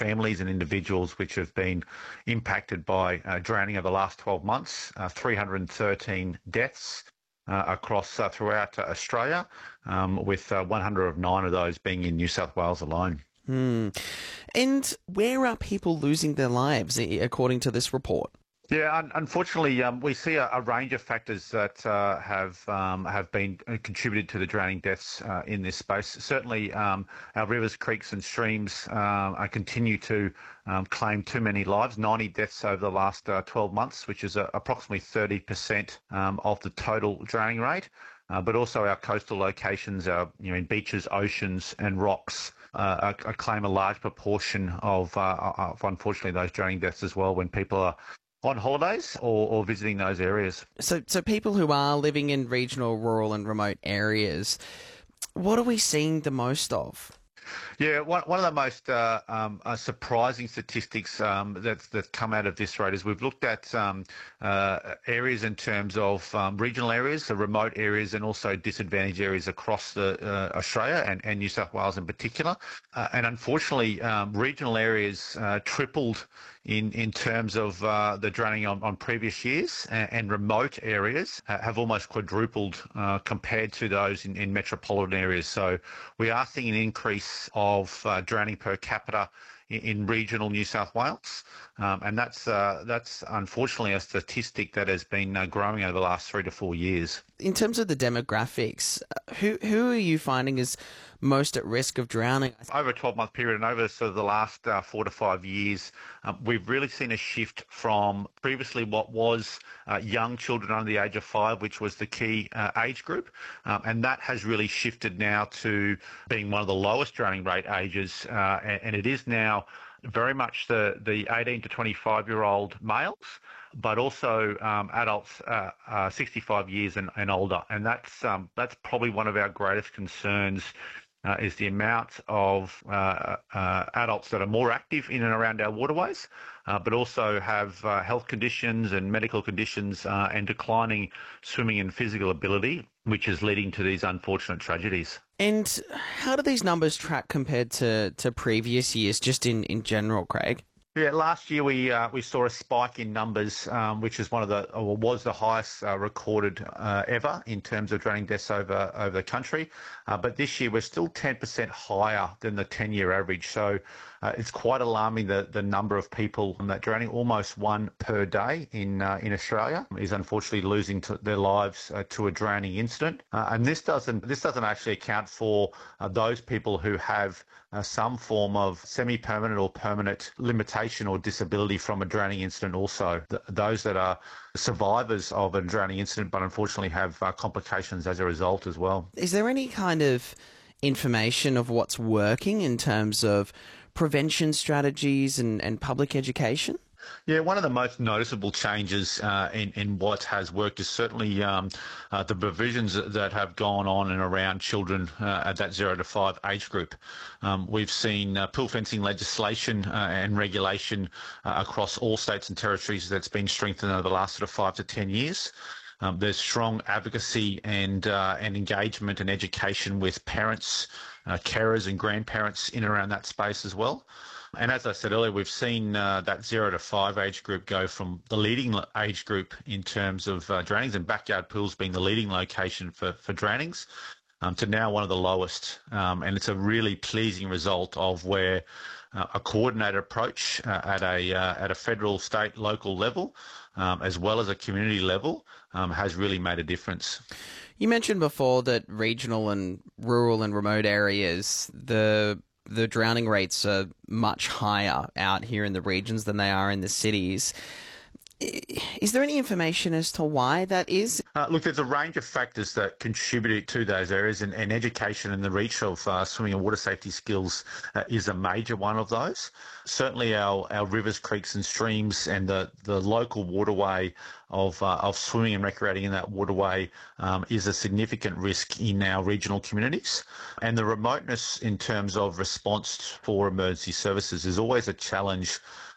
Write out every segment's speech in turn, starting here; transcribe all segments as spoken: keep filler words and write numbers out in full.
families and individuals which have been impacted by uh, drowning over the last twelve months, uh, three hundred thirteen deaths uh, across uh, throughout uh, Australia, um, with uh, one hundred nine of those being in New South Wales alone. Hmm. And where are people losing their lives, i- according to this report? Yeah, un- unfortunately, um, we see a, a range of factors that uh, have um, have been uh, contributed to the drowning deaths uh, in this space. Certainly, um, our rivers, creeks, and streams uh, uh, continue to um, claim too many lives. ninety deaths over the last uh, twelve months, which is uh, approximately thirty percent um, of the total drowning rate. Uh, but also our coastal locations, our you know, in beaches, oceans, and rocks. Uh, uh, claim a large proportion of, uh, of, unfortunately, those drowning deaths as well when people are on holidays or, or visiting those areas. So, so people who are living in regional, rural, and remote areas, what are we seeing the most of? Yeah, one, one of the most uh, um, uh, surprising statistics um, that's, that's come out of this rate is we've looked at um, uh, areas in terms of um, regional areas, the remote areas, and also disadvantaged areas across the, uh, Australia and, and New South Wales in particular. Uh, and unfortunately, um, regional areas uh, tripled in, in terms of uh, the drowning on, on previous years, and, and remote areas uh, have almost quadrupled uh, compared to those in, in metropolitan areas. So we are seeing an increase of uh, drowning per capita in, in regional New South Wales, um, and that's uh, that's unfortunately a statistic that has been uh, growing over the last three to four years. In terms of the demographics, uh, who who are you finding is most at risk of drowning? Over a twelve-month period and over sort of the last uh, four to five years, um, we've really seen a shift from previously what was uh, young children under the age of five, which was the key uh, age group, um, and that has really shifted now to being one of the lowest drowning rate ages, uh, and, and it is now very much the, the eighteen to twenty-five year old males, but also um, adults uh, uh, sixty-five years and, and older. And that's um, that's probably one of our greatest concerns, uh, is the amount of uh, uh, adults that are more active in and around our waterways, uh, but also have uh, health conditions and medical conditions uh, and declining swimming and physical ability, which is leading to these unfortunate tragedies. And how do these numbers track compared to, to previous years, just in, in general, Craig? Yeah, last year we uh, we saw a spike in numbers, um, which is one of the or was the highest uh, recorded uh, ever in terms of drowning deaths over over the country. Uh, but this year we're still ten percent higher than the ten year average. So uh, it's quite alarming the the number of people that drowning. Almost one per day in uh, in Australia is unfortunately losing to their lives uh, to a drowning incident. Uh, and this doesn't this doesn't actually account for uh, those people who have uh, some form of semi-permanent or permanent limitation or disability from a drowning incident also. Th- those that are survivors of a drowning incident but unfortunately have uh, complications as a result as well. Is there any kind of information of what's working in terms of prevention strategies and, and public education? Yeah, one of the most noticeable changes uh, in, in what has worked is certainly um, uh, the provisions that have gone on and around children uh, at that zero to five age group. Um, we've seen uh, pool fencing legislation uh, and regulation uh, across all states and territories that's been strengthened over the last sort of five to ten years. Um, there's strong advocacy and uh, and engagement and education with parents, uh, carers and grandparents in and around that space as well. And as I said earlier, we've seen uh, that zero to five age group go from the leading age group in terms of uh, drownings, and backyard pools being the leading location for, for drownings, um, to now one of the lowest. Um, and it's a really pleasing result of where uh, a coordinated approach uh, at a uh, at a federal, state, local level, um, as well as a community level, um, has really made a difference. You mentioned before that regional and rural and remote areas, the the drowning rates are much higher out here in the regions than they are in the cities. Is there any information as to why that is? Uh, look, there's a range of factors that contribute to those areas, and, and education and the reach of uh, swimming and water safety skills uh, is a major one of those. Certainly our, our rivers, creeks and streams and the, the local waterway of uh, of swimming and recreating in that waterway um, is a significant risk in our regional communities. And the remoteness in terms of response for emergency services is always a challenge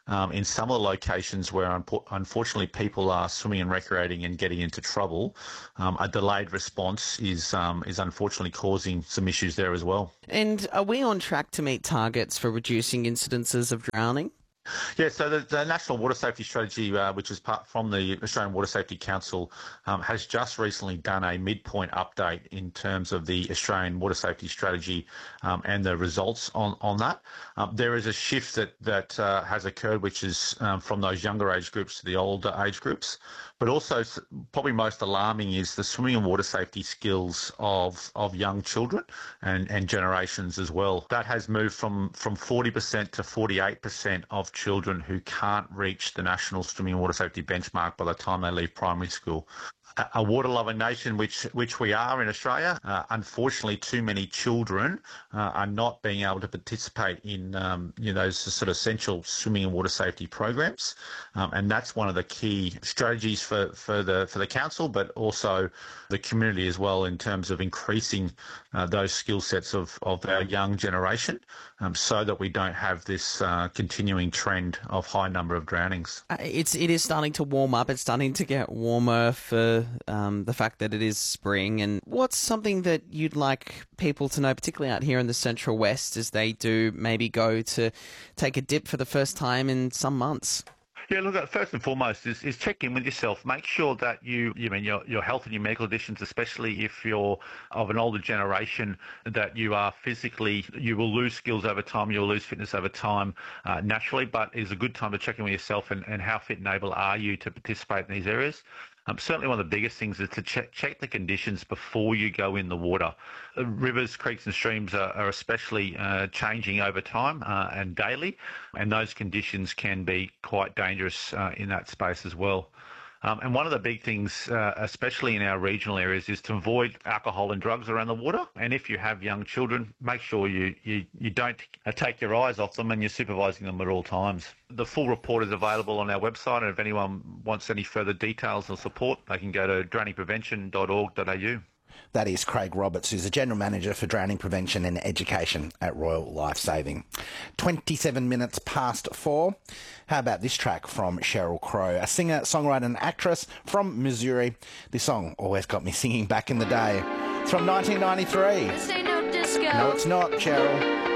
um, in some of the locations where unpo- unfortunately people are swimming and recreating and getting into trouble, um, a delayed response is um, is unfortunately causing some issues there as well. And are we on track to meet targets for reducing incidences of drowning? Yeah, so the, the National Water Safety Strategy, uh, which is part from the Australian Water Safety Council, um, has just recently done a midpoint update in terms of the Australian Water Safety Strategy um, and the results on, on that. Um, there is a shift that, that uh, has occurred, which is um, from those younger age groups to the older age groups. But also, probably most alarming is the swimming and water safety skills of, of young children and, and generations as well. That has moved from, from forty percent to forty-eight percent of children who can't reach the national swimming and water safety benchmark by the time they leave primary school. A water loving nation, which which we are in Australia, uh, unfortunately, too many children uh, are not being able to participate in um, you know those sort of essential swimming and water safety programs, um, and that's one of the key strategies for, for the for the council, but also the community as well in terms of increasing uh, those skill sets of of our young generation, um, so that we don't have this uh, continuing trend of high number of drownings. Uh, It's it is starting to warm up. It's starting to get warmer for um, the fact that it is spring. And what's something that you'd like people to know, particularly out here in the Central West, as they do maybe go to take a dip for the first time in some months? Yeah, look, first and foremost is, is check in with yourself. Make sure that you, you mean your, your health and your medical conditions, especially if you're of an older generation, that you are physically, you will lose skills over time, you'll lose fitness over time uh, naturally, but it's a good time to check in with yourself and, and how fit and able are you to participate in these areas. Um, certainly one of the biggest things is to check, check the conditions before you go in the water. Uh, rivers, creeks and streams are, are especially uh, changing over time uh, and daily, and those conditions can be quite dangerous uh, in that space as well. Um, and one of the big things, uh, especially in our regional areas, is to avoid alcohol and drugs around the water. And if you have young children, make sure you, you, you don't uh, take your eyes off them and you're supervising them at all times. The full report is available on our website, and if anyone wants any further details or support, they can go to drowning prevention dot org dot a u. That is Craig Roberts, who's the General Manager for Drowning Prevention and Education at Royal Lifesaving. twenty-seven minutes past four. How about this track from Sheryl Crow, a singer, songwriter and actress from Missouri. This song always got me singing back in the day. It's from nineteen ninety-three. This ain't no disco. No, it's not, Cheryl.